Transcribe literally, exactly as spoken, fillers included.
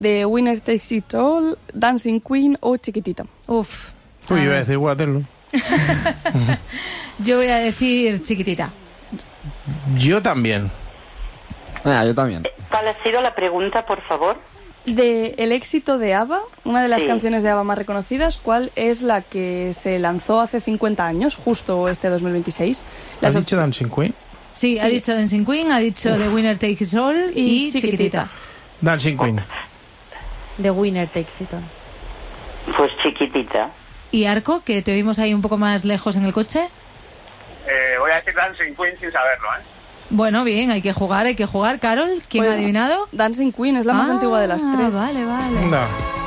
The Winner Takes It All, Dancing Queen o Chiquitita. Uf. Uy, iba a decir Waterloo. Yo voy a decir Chiquitita. Yo también. Ah, yo también. ¿Cuál ha sido la pregunta, por favor? De el éxito de ABBA, una de las Sí. canciones de ABBA más reconocidas, ¿cuál es la que se lanzó hace cincuenta años, justo este dos mil veintiséis? ¿Has Las dicho Dancing Queen? Sí, Sí. ha dicho Dancing Queen, ha dicho The Winner Takes It All y, Y Chiquitita. Chiquitita. Dancing Queen. The Winner Takes It All. Pues Chiquitita. ¿Y Arco, que te oímos ahí un poco más lejos en el coche? Eh, voy a decir Dancing Queen sin saberlo, ¿eh? Bueno, bien, hay que jugar, hay que jugar. Carol, ¿quién Pues, ha adivinado? Dancing Queen es la más Ah, antigua de las tres. Vale, vale. No.